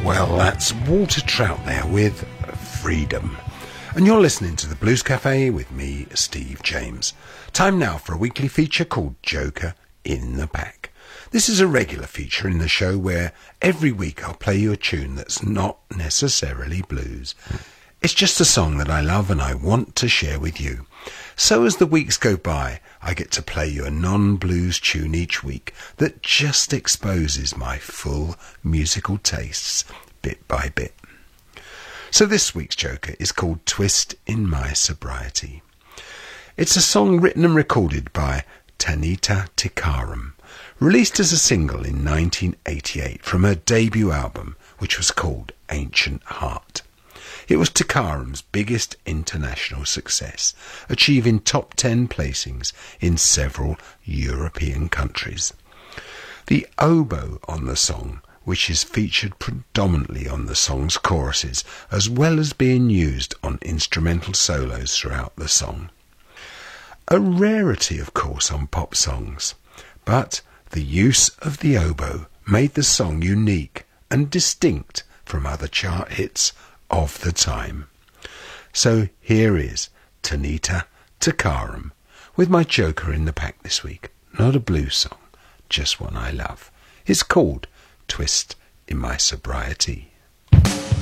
Well, that's Walter Trout there with Freedom. And you're listening to the Blues Cafe with me, Steve James. Time now for a weekly feature called Joker in the Pack. This is a regular feature in the show where every week I'll play you a tune that's not necessarily blues. It's just a song that I love and I want to share with you. So as the weeks go by, I get to play you a non-blues tune each week that just exposes my full musical tastes bit by bit. So this week's Joker is called Twist in My Sobriety. It's a song written and recorded by Tanita Tikaram, released as a single in 1988 from her debut album, which was called Ancient Heart. It was Tikaram's biggest international success, achieving top 10 placings in several European countries. The oboe on the song, which is featured predominantly on the song's choruses, as well as being used on instrumental solos throughout the song. A rarity, of course, on pop songs, but the use of the oboe made the song unique and distinct from other chart hits of the time. So here is Tanita Tikaram with my Joker in the Pack this week. Not a blues song, just one I love. It's called Twist in My Sobriety.